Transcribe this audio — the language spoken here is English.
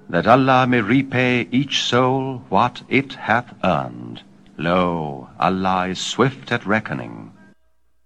that Allah may repay each soul what it hath earned. Lo, Allah is swift at reckoning.